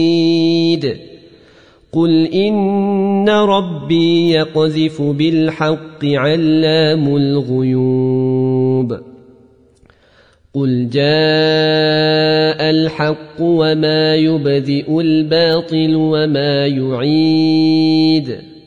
قل إن ربي يقذف بالحق علام الغيوب قل جاء الحق وما يبدئ الباطل وما يعيد